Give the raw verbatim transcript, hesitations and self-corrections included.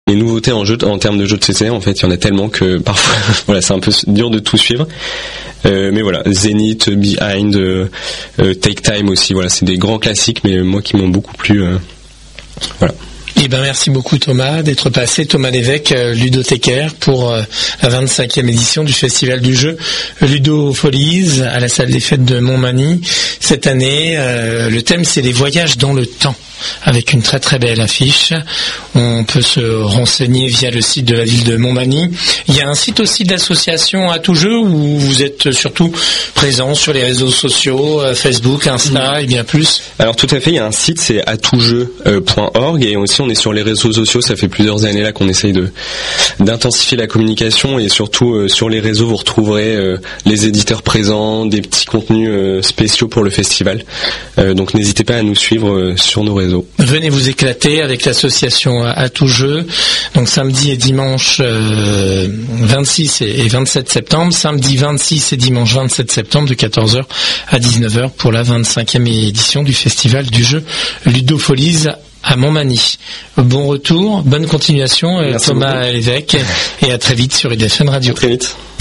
les nouveautés en jeu, en termes de jeux de société, en fait, il y en a tellement que parfois, voilà, c'est un peu dur de tout suivre. Euh, mais voilà, Zenith, Behind, euh, euh, Take Time aussi, voilà, c'est des grands classiques, mais moi qui m'ont beaucoup plu. Euh, voilà. Eh ben merci beaucoup Thomas d'être passé, Thomas Lévesque, euh, ludothécaire, pour euh, la vingt-cinquième édition du Festival du jeu Ludofolies à la salle des fêtes de Montmagny. Cette année, euh, le thème c'est les voyages dans le temps, avec une très très belle affiche. On peut se renseigner via le site de la ville de Montmagny. Il y a un site aussi d'association à tout jeu où vous êtes surtout présent sur les réseaux sociaux, euh, Facebook, Insta mmh. et bien plus. Alors tout à fait, il y a un site, c'est à tout jeu point org, et aussi on est sur les réseaux sociaux. Ça fait plusieurs années là qu'on essaye de d'intensifier la communication, et surtout euh, sur les réseaux vous retrouverez euh, les éditeurs présents, des petits contenus euh, spéciaux pour le festival. Euh, donc n'hésitez pas à nous suivre euh, sur nos réseaux. Venez vous éclater avec l'association à, à tout jeu. Donc samedi et dimanche euh, vingt-six et vingt-sept septembre, samedi vingt-six et dimanche vingt-sept septembre de quatorze heures à dix-neuf heures pour la vingt-cinquième édition du Festival du jeu Ludofolies à Montmagny. Bon retour, bonne continuation. Merci Thomas beaucoup. Lévesque, et à très vite sur I D F M Radio. À très vite.